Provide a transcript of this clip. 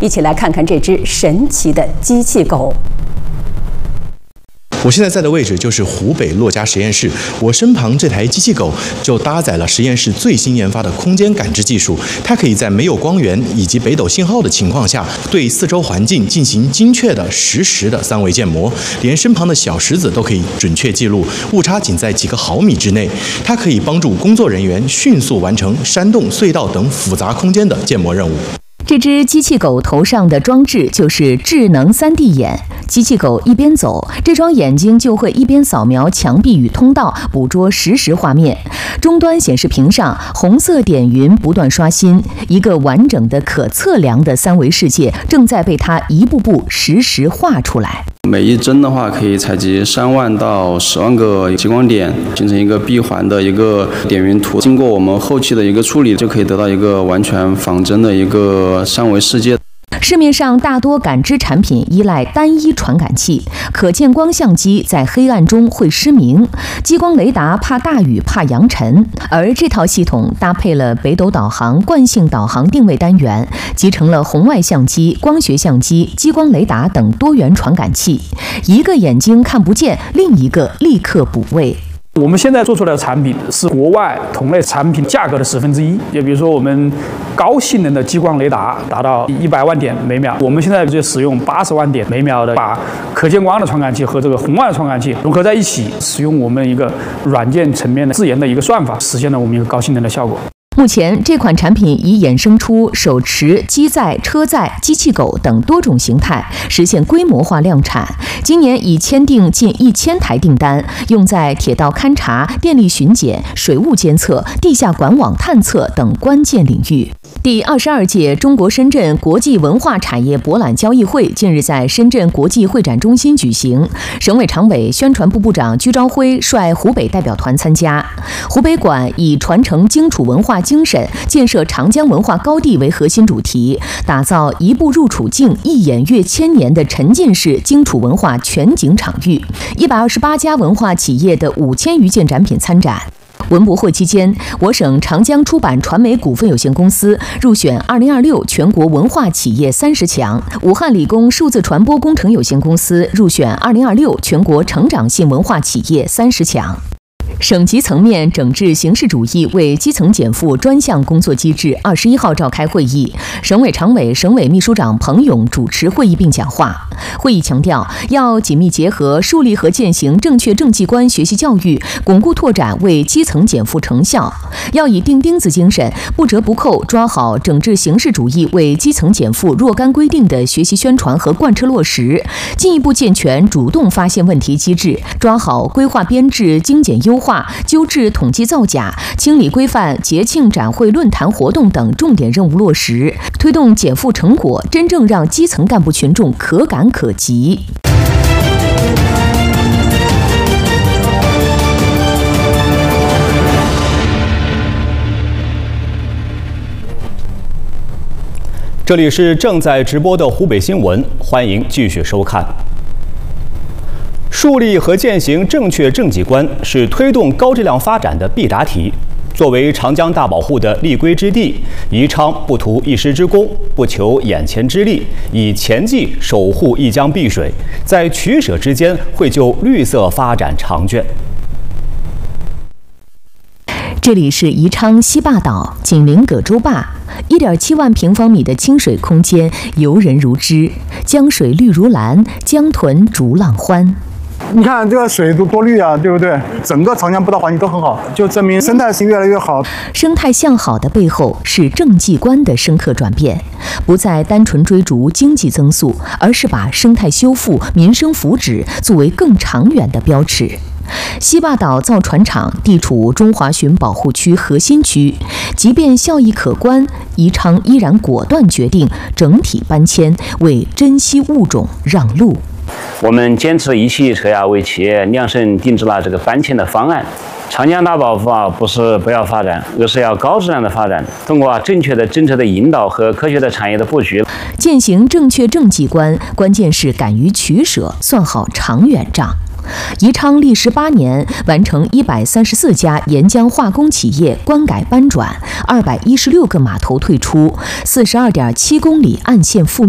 一起来看看这只神奇的机器狗。 我现在在的位置就是湖北洛家实验室，我身旁这台机器狗就搭载了实验室最新研发的空间感知技术，它可以在没有光源以及北斗信号的情况下，对四周环境进行精确的实时的3维建模，连身旁的小石子都可以准确记录，误差仅在几个毫米之内。它可以帮助工作人员迅速完成山洞、隧道等复杂空间的建模任务。 这只机器狗头上的装置就是智能3D 眼，机器狗一边走，这双眼睛就会一边扫描墙壁与通道，捕捉实时画面。终端显示屏上红色点云不断刷新，一个完整的可测量的3维世界正在被它一步步实时画出来。 每一帧的话，可以采集3万到10万个激光点，形成一个闭环的一个点云图。经过我们后期的一个处理，就可以得到一个完全仿真的一个3维世界。 市面上大多感知产品依赖单一传感器，可见光相机在黑暗中会失明，激光雷达怕大雨怕扬尘，而这套系统搭配了北斗导航、惯性导航定位单元，集成了红外相机、光学相机、激光雷达等多元传感器，一个眼睛看不见，另一个立刻补位。 我们现在做出来的产品是国外同类产品价格的1/10。也比如说，我们高性能的激光雷达达到100万点每秒，我们现在就使用80万点每秒的，把可见光的传感器和这个红外的传感器融合在一起，使用我们一个软件层面的自研的一个算法，实现了我们一个高性能的效果。 目前，这款产品已衍生出手持、机载、车载、机器狗等多种形态，实现规模化量产。今年已签订近1000台订单，用在铁道勘察、电力巡检、水务监测、地下管网探测等关键领域。第22届中国深圳国际文化产业博览交易会近日在深圳国际会展中心举行，省委常委、宣传部部长居昭辉率湖北代表团参加。湖北馆以传承荆楚文化精神、建设长江文化高地为核心主题，打造一步入楚境、一眼阅千年的沉浸式荆楚文化全景场域。128家文化企业的5000余件展品参展。文博会期间，我省长江出版传媒股份有限公司入选2026全国文化企业30强，武汉理工数字传播工程有限公司入选2026全国成长性文化企业30强。省级层面整治形式主义为基层减负专项工作机制21号召开会议，省委常委、省委秘书长彭勇主持会议并讲话。会议强调，要紧密结合树立和践行正确政绩观学习教育，巩固拓展为基层减负成效。要以钉钉子精神，不折不扣抓好整治形式主义为基层减负若干规定的学习宣传和贯彻落实，进一步健全主动发现问题机制，抓好规划编制精简优化、纠治统计造假、清理规范节庆展会论坛活动等重点任务落实，推动减负成果真正让基层干部群众可感可及。 这里是正在直播的湖北新闻，欢迎继续收看。树立和践行正确政绩观是推动高质量发展的必答题。作为长江大保护的立规之地，宜昌不图一时之功，不求眼前之利，以前计守护一江碧水，在取舍之间绘就绿色发展长卷。 这里是宜昌西坝岛，紧邻葛洲坝，1.7万平方米的清水空间，游人如织，江水绿如蓝，江豚逐浪欢。 你看这个水多绿啊，对不对？整个长江步道环境都很好，就证明生态是越来越好。 生态向好的背后是政绩观的深刻转变，不再单纯追逐经济增速，而是把生态修复、民生福祉作为更长远的标尺。西坝岛造船厂地处中华鲟保护区核心区，即便效益可观，宜昌依然果断决定整体搬迁，为珍稀物种让路。 我们坚持一气车呀，为企业量身定制了这个搬迁的方案。长江大保护不是不要发展，而是要高质量的发展。通过正确的政策的引导和科学的产业的布局， 践行正确政绩观，关键是敢于取舍，算好长远账。宜昌历时8年，完成134家沿江化工企业关改搬转，216个码头退出，42.7公里岸线复